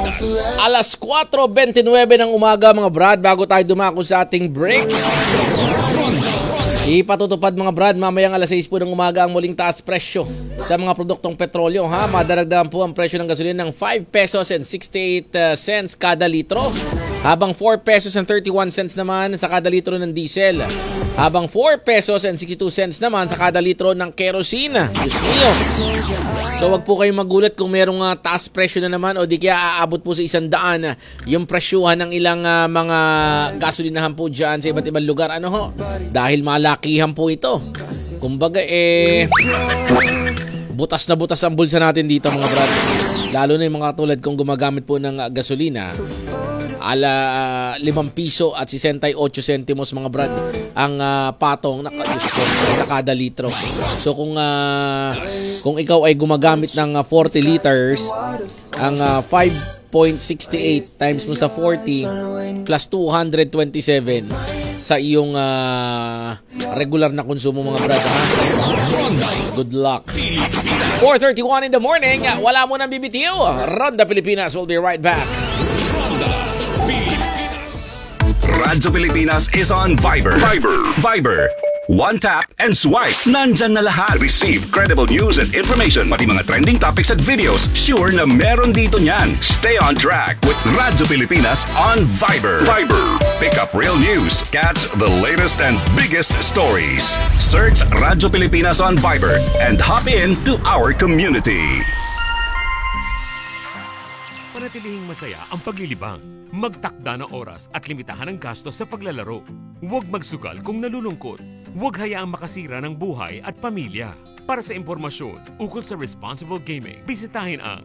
Alas 4:29 ng umaga mga brad, bago tayo dumako sa ating break. Ipatutupad mga brad, mamayang alas 6 po ng umaga ang muling taas presyo sa mga produktong petrolyo. Madaragdagan po ang presyo ng gasolina ng 5 pesos and 68 cents kada litro, habang 4 pesos and 31 cents naman sa kada litro ng diesel, habang 4 pesos and 62 cents naman sa kada litro ng kerosene. Diyos niyo. So wag po kayong magulat kung merong taas presyo na naman o di kaya aabot po sa 100 yung presyuhan ng ilang mga gasolinahan po dyan sa iba't ibang lugar. Ano ho? Dahil malakihan po ito. Kumbaga butas na butas ang bulsa natin dito mga brad. Lalo na yung mga tulad kung gumagamit po ng gasolina. 5 piso at 68 sentimos mga brad ang patong na sa kada litro. So kung ikaw ay gumagamit ng 40 liters, ang 5.68 times mo sa 40 plus 227 sa iyong regular na konsumo mga brad. Good luck. 4:31 in the morning. Wala mo nang bibitiw. Ronda Pilipinas will be right back. Radyo Pilipinas is on Viber. Viber. One tap and swipe. Nandyan na lahat. Receive credible news and information. Pati mga trending topics at videos. Sure na meron dito niyan. Stay on track with Radyo Pilipinas on Viber. Pick up real news. Catch the latest and biggest stories. Search Radyo Pilipinas on Viber and hop in to our community. Panatilihing masaya ang paglilibang. Magtakda ng oras at limitahan ang gastos sa paglalaro. Huwag magsugal kung nalulungkot. Huwag hayaang makasira ng buhay at pamilya. Para sa impormasyon ukol sa responsible gaming, bisitahin ang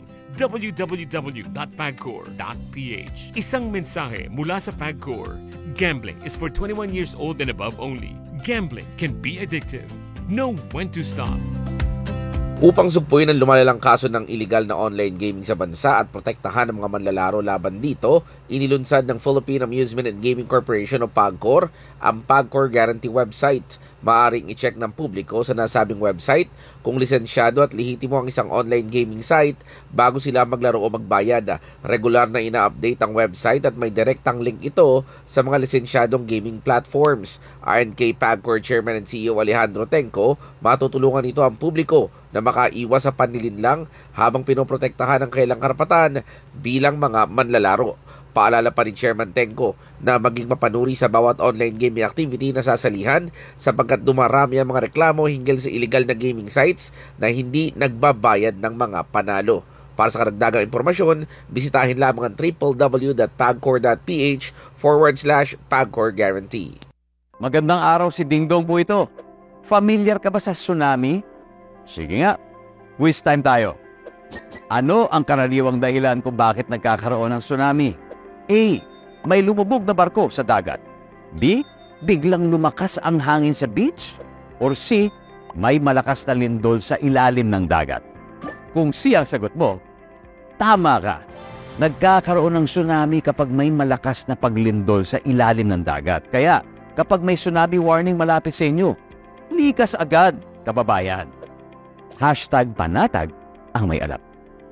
www.pagcor.ph. Isang mensahe mula sa Pagcor. Gambling is for 21 years old and above only. Gambling can be addictive. Know when to stop. Upang sugpuin ang lumalalang kaso ng iligal na online gaming sa bansa at protektahan ang mga manlalaro laban dito, inilunsad ng Philippine Amusement and Gaming Corporation o PAGCOR ang PAGCOR Guarantee website. Maaring i-check ng publiko sa nasabing website kung lisensyado at lehitimo ang isang online gaming site bago sila maglaro o magbayad. Regular na ina-update ang website at may direktang link ito sa mga lisensyadong gaming platforms. Ayon kay PAGCOR Chairman and CEO Alejandro Tenco, matutulungan ito ang publiko na makaiwas sa panlilinlang habang pinoprotektahan ang kailang karapatan bilang mga manlalaro. Paalala pa ni Chairman Tenco na maging mapanuri sa bawat online gaming activity na sasalihan sapagkat dumarami ang mga reklamo hinggil sa illegal na gaming sites na hindi nagbabayad ng mga panalo. Para sa karagdagang impormasyon, bisitahin lamang ang www.pagcor.ph/PAGCOR Guarantee. Magandang araw, si Dingdong po ito. Familiar ka ba sa tsunami? Sige nga, quiz time tayo. Ano ang karaniwang dahilan kung bakit nagkakaroon ng tsunami? A. May lumubog na barko sa dagat. B. Biglang lumakas ang hangin sa beach. Or C. May malakas na lindol sa ilalim ng dagat. Kung C ang sagot mo, tama ka. Nagkakaroon ng tsunami kapag may malakas na paglindol sa ilalim ng dagat. Kaya kapag may tsunami warning malapit sa inyo, likas agad, kababayan. #panatag ang may alam.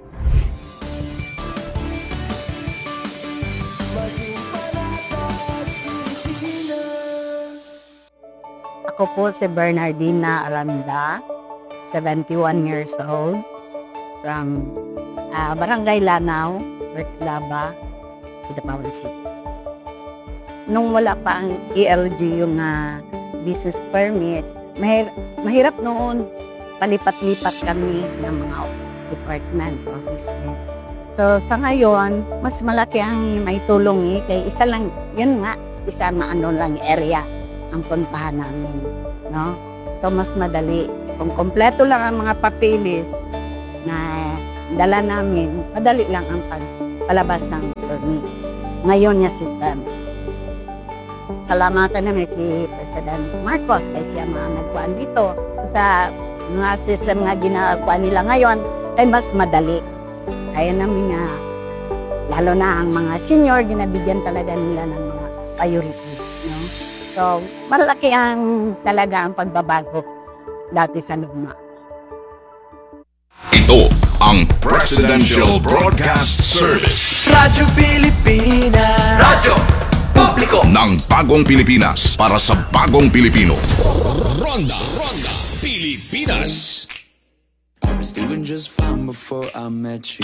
Ako po si Bernardina Aranda, 71 years old, from Barangay Lanao, Bertlaba, Kidapawan City. Nung wala pa ang ELG, yung business permit, mahirap noon. Palipat-lipat kami ng mga department, office. So sa ngayon, mas malaki ang may tulong kay isa lang, yun nga, isa lang area ang puntahan namin, no? So mas madali. Kung kompleto lang ang mga papeles na dala namin, madali lang ang palabas ng permit. Ngayon niya si Sam. Salamatan namin si President Marcos kasi siya mga nagkuhan dito. Sa mga system nga ginagawa nila ngayon ay mas madali. Kaya namin nga, lalo na ang mga senior, ginabigyan talaga nila ng mga priority. No? So, malaki ang talaga ang pagbabago dati sa luma. Ito ang Presidential Broadcast Service. Radyo Pilipinas. Radyo Publiko ng Bagong Pilipinas para sa Bagong Pilipino. Ronda Pilipinas. I was doing just fine before I met you.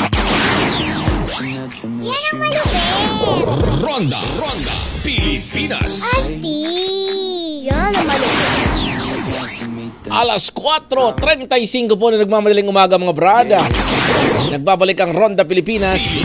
Ronda Pilipinas. Yan ang malupit. Alas 4:35 po na nagmamadaling umaga mga brada. Nagbabalik ang Ronda Pilipinas.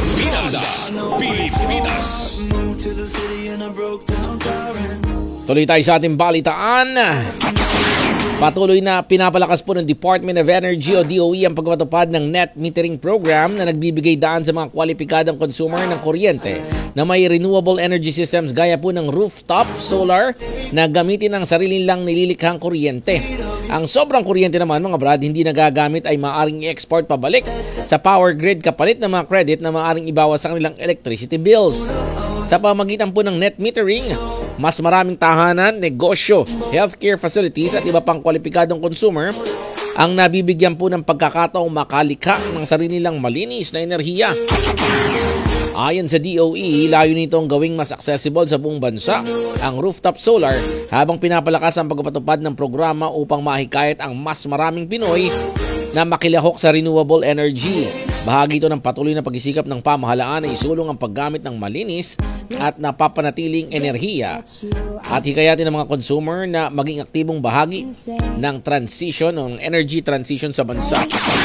Tuloy tayo sa ating balitaan. Patuloy na pinapalakas po ng Department of Energy o DOE ang pagpapatupad ng net metering program na nagbibigay daan sa mga kwalipikadong consumer ng kuryente na may renewable energy systems gaya po ng rooftop solar na gamitin ang sarili lang nililikhang kuryente. Ang sobrang kuryente naman mga brad hindi nagagamit ay maaaring i-export pabalik sa power grid kapalit ng mga credit na maaaring ibawas sa kanilang electricity bills. Sa pamagitan po ng net metering, mas maraming tahanan, negosyo, healthcare facilities at iba pang kwalipikadong consumer ang nabibigyan po ng pagkakataong makalikha ng sarili nilang malinis na enerhiya. Ayon sa DOE, layo nitong gawing mas accessible sa buong bansa ang rooftop solar habang pinapalakas ang pagpapatupad ng programa upang mahikayat ang mas maraming Pinoy na makilahok sa renewable energy. Bahagi ito ng patuloy na pag-isikap ng pamahalaan na isulong ang paggamit ng malinis at napapanatiling enerhiya at hikayatin ng mga consumer na maging aktibong bahagi ng transition, ng energy transition sa bansa.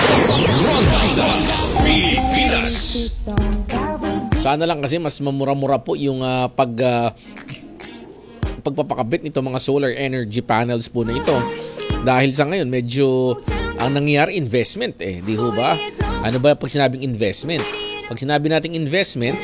Sana lang kasi mas mamura-mura po yung pagpapakabit nito mga solar energy panels po na ito. Dahil sa ngayon medyo ang nangyayari investment di ho ba? Ano ba pag sinabing investment? Pag sinabi nating investment,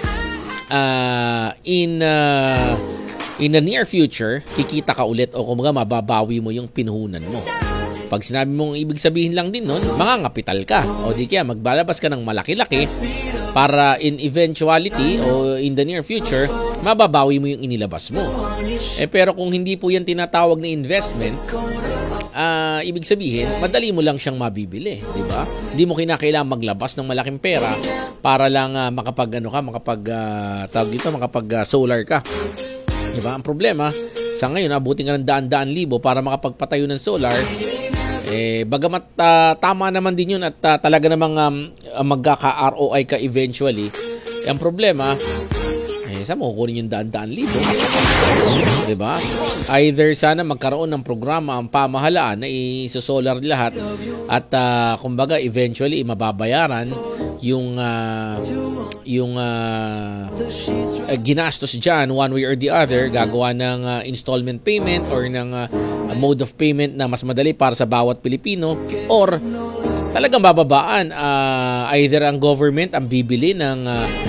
in the near future, kikita ka ulit o kumbaga mababawi mo yung pinuhunan mo. Pag sinabi mong ibig sabihin lang din nun, mangangapital ka. O di kaya magbalabas ka ng malaki-laki para in eventuality o in the near future, mababawi mo yung inilabas mo. Pero kung hindi po yan tinatawag na investment, ibig sabihin, madali mo lang siyang mabibili, di ba? Hindi mo kinakailangan maglabas ng malaking pera para lang makapag solar ka. Di ba? Ang problema, sa ngayon, abutin ka ng daan-daan libo para makapagpatayo ng solar. Bagamat tama naman din yun at talaga namang magkaka-ROI ka eventually. Ang problema, saan mo kukunin yung daan-daan libo? Diba? Either sana magkaroon ng programa ang pamahalaan na isosolar lahat at kumbaga eventually mababayaran yung ginastos dyan one way or the other, gagawa ng installment payment or ng mode of payment na mas madali para sa bawat Pilipino, or talagang bababaan, either ang government ang bibili ng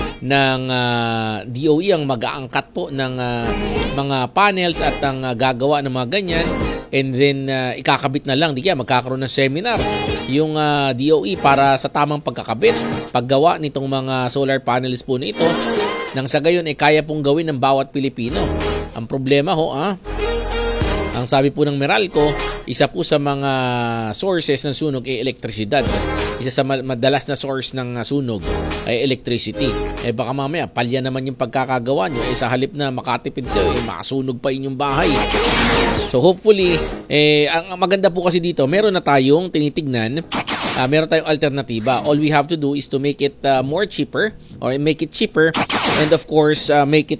DOE ang mag-aangkat po ng mga panels at ang gagawa ng mga ganyan, and then ikakabit na lang, di kaya magkakaroon ng seminar yung DOE para sa tamang pagkakabit, paggawa nitong mga solar panels po nito, nang sa gayon kaya pong gawin ng bawat Pilipino. Ang problema ang sabi po ng Meralco, isa po sa mga sources ng sunog ay elektrisidad. Isa sa madalas na source ng sunog ay electricity. Baka mamaya, palya naman yung pagkakagawa nyo. Sa halip na makatipid kayo, makasunog pa inyong bahay. So hopefully, ang maganda po kasi dito, meron na tayong tinitignan, meron tayong alternatiba. All we have to do is to make it more cheaper, or make it cheaper, and of course, make it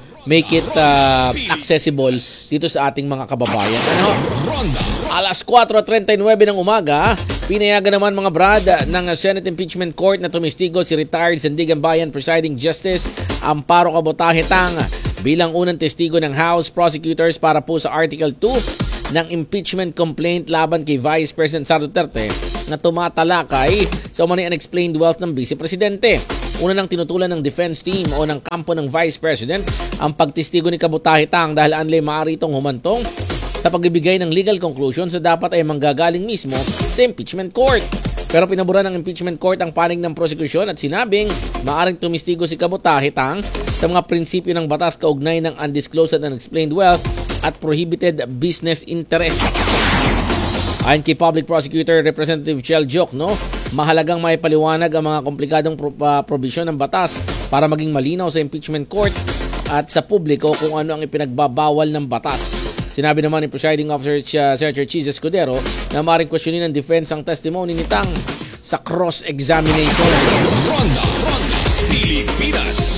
accessible dito sa ating mga kababayan. Alas 4:39 ng umaga, pinayagan naman mga brad ng Senate Impeachment Court na tumistigo si retired Sandigan Bayan Presiding Justice Amparo Cabotaje Tang bilang unang testigo ng House Prosecutors para po sa Article 2 ng impeachment complaint laban kay Vice President Sara Duterte na tumatalakay sa umano'y unexplained wealth ng Vice Presidente. Una nang tinutulan ng defense team o ng kampo ng Vice President ang pagtestigo ni Cabotaje Tang dahil anlay maaari itong humantong sa pagbibigay ng legal conclusion sa dapat ay manggagaling mismo sa impeachment court. Pero pinabura ng impeachment court ang panig ng prosecution at sinabing maaaring tumistigo si Cabotaje Tang sa mga prinsipyo ng batas kaugnay ng undisclosed and unexplained wealth at prohibited business interest. Ayon kay Public Prosecutor Representative Chel Jokno, Mahalagang maipaliwanag ang mga komplikadong probisyon ng batas para maging malinaw sa impeachment court at sa publiko kung ano ang ipinagbabawal ng batas. Sinabi naman ni Presiding Officer Senator Cheese Escudero na maaaring questionin ng defense ang testimony ni Tang sa cross-examination. Ronda Pilipinas.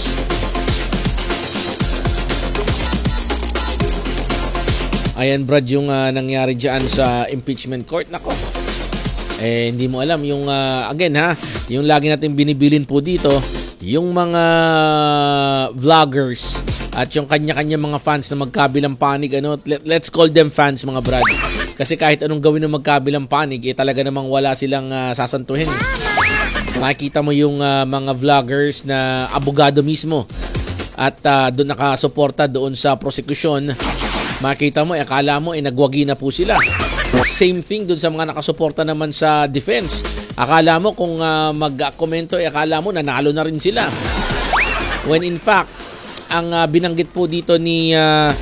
Ayan Brad yung nangyari dyan sa impeachment court. Nako, hindi mo alam yung again yung lagi natin binibilin po dito, yung mga vloggers at yung kanya-kanya mga fans na magkabilang panig, let's call them fans mga Brad. Kasi kahit anong gawin ng magkabilang panig, talaga namang wala silang sasantuhin. Makikita mo yung mga vloggers na abogado mismo at doon nakasuporta doon sa prosecution. Makita mo, akala mo, nagwagi na po sila. Same thing dun sa mga nakasuporta naman sa defense. Akala mo kung mag-komento, akala mo nanalo na rin sila. When in fact, ang binanggit po dito ni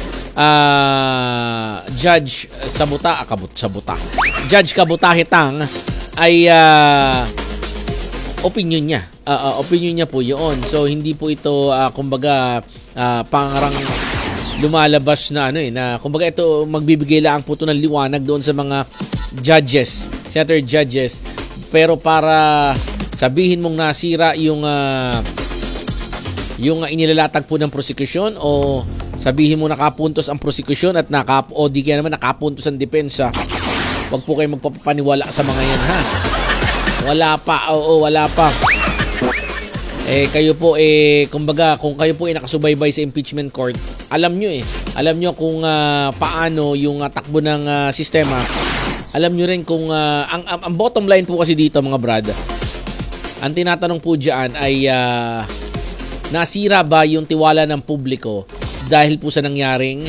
Judge Judge Kabutahe Tang ay opinion niya. Opinion niya po yun. So, hindi po ito, kumbaga, pangarang lumalabas na na kumbaga ito magbibigay lang po ito ng liwanag doon sa mga judges, senator judges, pero para sabihin mong nasira yung inilalatag po ng prosecution o sabihin mo nakapuntos ang prosecution at di kaya naman nakapuntos ang depensa. Huwag po kayo magpapaniwala sa mga yan wala pa. Kayo po kumbaga kung kayo po nakasubaybay sa impeachment court, alam nyo kung paano yung takbo ng sistema. Alam nyo rin kung ang bottom line po kasi dito mga Brad, ang tinatanong po dyan ay nasira ba yung tiwala ng publiko dahil po sa nangyaring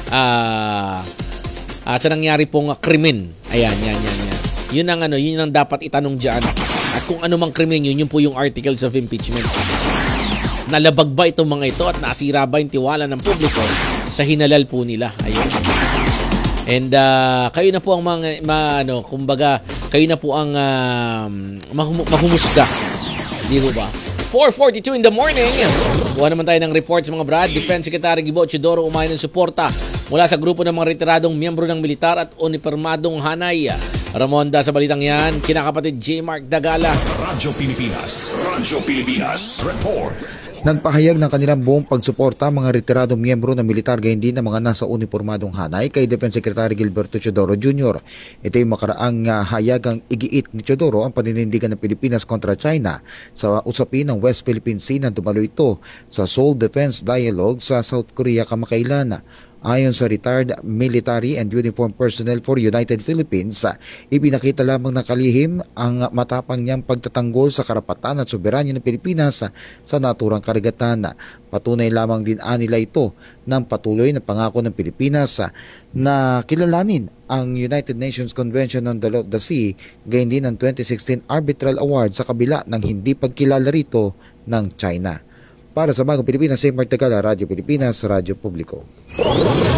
pong krimen. Ayan, yan. Yun ang dapat itanong dyan. At kung ano mang krimen yun po yung articles of impeachment. Nalabag ba itong mga ito at nasira ba yung tiwala ng publiko sa hinalal po nila? Ayun. And kayo na po ang kumbaga, kayo na po ang mahumusga. Di ba? 4:42 in the morning. Buha naman tayo ng report sa mga Brad. Defense Secretary Gibo Chidoro umayon ng suporta mula sa grupo ng mga retiradong miyembro ng militar at unipermadong hanay. Ramonda sa balitang yan, kinakapatid J. Mark Dagala. Radyo Pilipinas. Report. Nagpahayag ng kanilang buong pagsuporta mga retiradong miyembro ng militar gayon din ng mga nasa unipormadong hanay kay Defense Secretary Gilberto Teodoro Jr. Ito yung makaraang hayagang igiit ni Teodoro ang paninindigan ng Pilipinas kontra China sa usapin ng West Philippine Sea na dumalo ito sa Seoul Defense Dialogue sa South Korea kamakailan. Ayon sa retired military and uniformed personnel for United Philippines, ipinakita lamang ng kalihim ang matapang niyang pagtatanggol sa karapatan at soberanya ng Pilipinas sa naturang karagatan. Patunay lamang din nila ito ng patuloy na pangako ng Pilipinas na kilalanin ang United Nations Convention on the Law of the Sea, gayon din ang 2016 Arbitral Award sa kabila ng hindi pagkilala rito ng China. Para sa Bagong Pilipinas, J. Mark Dagala, Radyo Pilipinas, Radyo Publiko.